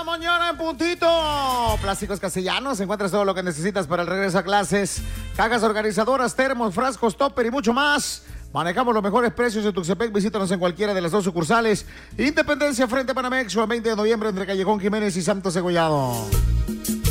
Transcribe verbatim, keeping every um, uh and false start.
la mañana en puntito. Plásticos Castellanos, encuentras todo lo que necesitas para el regreso a clases. Cajas organizadoras, termos, frascos, topper y mucho más. Manejamos los mejores precios en Tuxtepec. Visítanos en cualquiera de las dos sucursales. Independencia frente a Banamex, el veinte de noviembre entre Callejón Jiménez y Santos Cegollado.